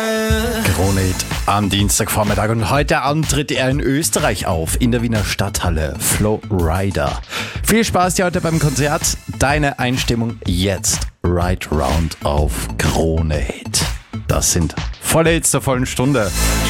Krone-Hit am Dienstagvormittag und heute tritt er in Österreich auf, in der Wiener Stadthalle, Flo Rida. Viel Spaß dir heute beim Konzert. Deine Einstimmung jetzt, Right Round auf Krone-Hit. Das sind volle Hits der vollen Stunde.